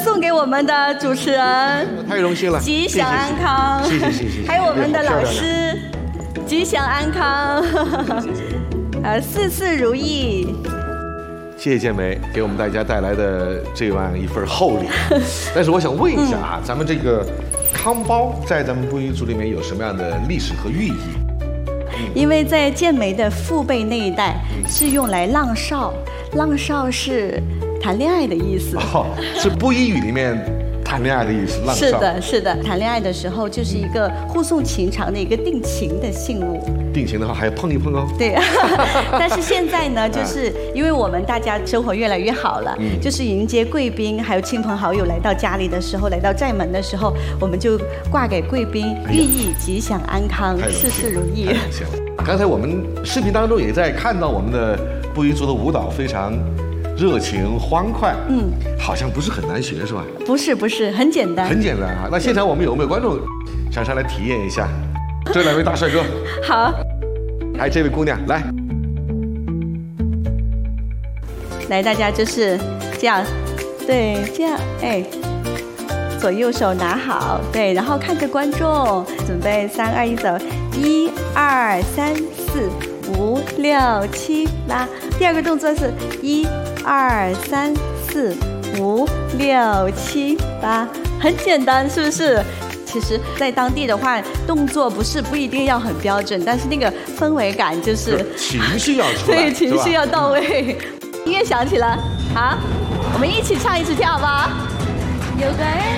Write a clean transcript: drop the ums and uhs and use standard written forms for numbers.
送给我们的主持人， 太荣幸了， 吉祥安康， 谢谢。 还有我们的老师，吉祥安康，事事如意。 谢谢建梅给我们大家带来的这样一份厚礼。但是我想问一下啊，咱们这个康包在咱们布依族里面有什么样的历史和寓意？ 因为在建梅的父辈那一代是用来浪少，浪少是谈恋爱的意思。 是布依语里面谈恋爱的意思。浪少。 是的，谈恋爱的时候就是一个互送情长的一个定情的信物。 定情的话还要碰一碰哦。 对，但是现在呢，就是因为我们大家生活越来越好了，就是迎接贵宾还有亲朋好友来到家里的时候，来到寨门的时候，我们就挂给贵宾，寓意吉祥安康，事事如意。 刚才我们视频当中也在看到我们的布依族的舞蹈非常热情欢快，好像不是很难学是吧？ 不是，很简单。 很简单啊！那现场我们有没有观众想上来体验一下？这两位大帅哥， 好， 还有这位姑娘， 来，大家就是这样，对，这样，哎，左右手拿好，对，然后看着观众，准备3、2、1走，1、2、3、4、5、6、7、8。第二个动作是1、2、3、4、5、6、7、8，很简单，是不是？其实，在当地的话，动作不一定要很标准，但是那个氛围感就是情绪要出来， 对，情绪要到位。音乐响起了，好，我们一起唱一起跳吧。有个人